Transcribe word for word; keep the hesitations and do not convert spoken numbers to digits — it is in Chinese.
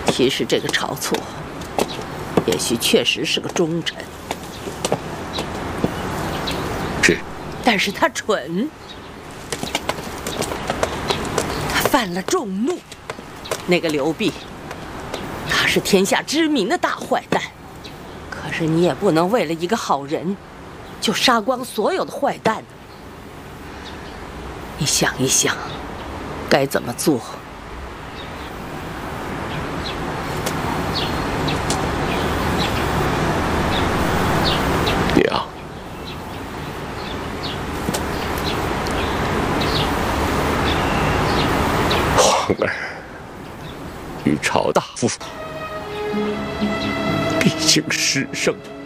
其实这个晁错，也许确实是个忠臣， 是， 但是他蠢，他犯了众怒。那个刘辟，他是天下知名的大坏蛋，可是你也不能为了一个好人，就杀光所有的坏蛋。你想一想，该怎么做？ 娘，皇儿与晁大夫毕竟师生。